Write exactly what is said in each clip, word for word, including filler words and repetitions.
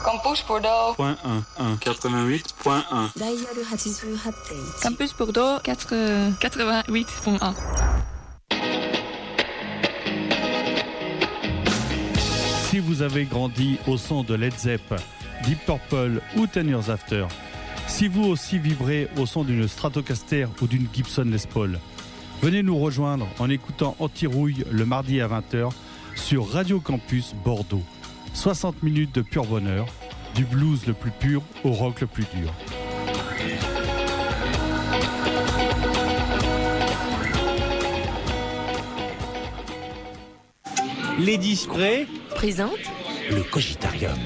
Campus Bordeaux. Point un, un, quatre-vingt-huit point un. Campus Bordeaux, quatre-vingt-huit point un. Si vous avez grandi au son de Led Zepp, Deep Purple ou Ten Years After, si vous aussi vibrez au son d'une Stratocaster ou d'une Gibson Les Paul, venez nous rejoindre en écoutant Anti-Rouille le mardi à vingt heures sur Radio Campus Bordeaux. soixante minutes de pur bonheur, du blues le plus pur au rock le plus dur. Les discrets présente le Cogitarium.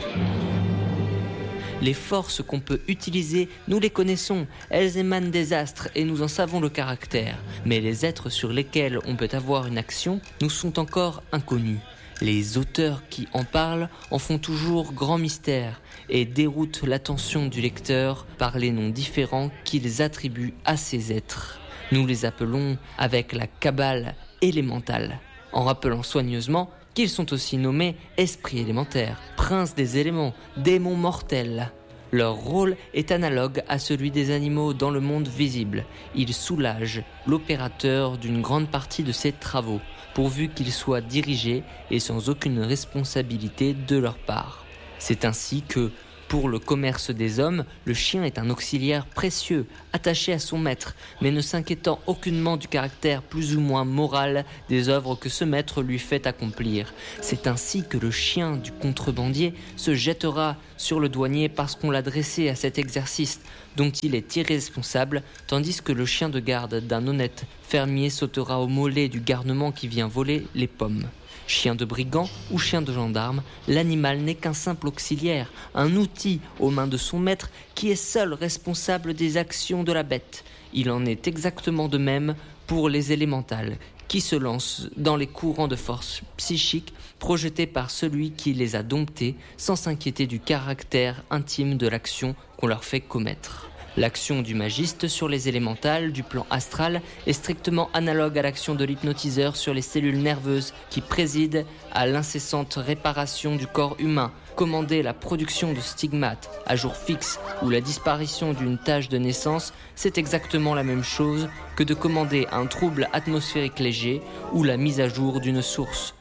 Les forces qu'on peut utiliser, nous les connaissons. Elles émanent des astres et nous en savons le caractère. Mais les êtres sur lesquels on peut avoir une action nous sont encore inconnus. Les auteurs qui en parlent en font toujours grand mystère et déroutent l'attention du lecteur par les noms différents qu'ils attribuent à ces êtres. Nous les appelons avec la cabale élémentale, en rappelant soigneusement qu'ils sont aussi nommés esprits élémentaires, princes des éléments, démons mortels. Leur rôle est analogue à celui des animaux dans le monde visible. Ils soulagent l'opérateur d'une grande partie de ses travaux, pourvu qu'ils soient dirigés et sans aucune responsabilité de leur part. C'est ainsi que, pour le commerce des hommes, le chien est un auxiliaire précieux, attaché à son maître, mais ne s'inquiétant aucunement du caractère plus ou moins moral des œuvres que ce maître lui fait accomplir. C'est ainsi que le chien du contrebandier se jettera sur le douanier parce qu'on l'a dressé à cet exercice dont il est irresponsable, tandis que le chien de garde d'un honnête fermier sautera au mollet du garnement qui vient voler les pommes. Chien de brigand ou chien de gendarme, l'animal n'est qu'un simple auxiliaire, un outil aux mains de son maître qui est seul responsable des actions de la bête. Il en est exactement de même pour les élémentales, qui se lancent dans les courants de force psychique projetés par celui qui les a domptés sans s'inquiéter du caractère intime de l'action qu'on leur fait commettre. L'action du magiste sur les élémentales du plan astral est strictement analogue à l'action de l'hypnotiseur sur les cellules nerveuses qui président à l'incessante réparation du corps humain. Commander la production de stigmates à jour fixe ou la disparition d'une tache de naissance, c'est exactement la même chose que de commander un trouble atmosphérique léger ou la mise à jour d'une source.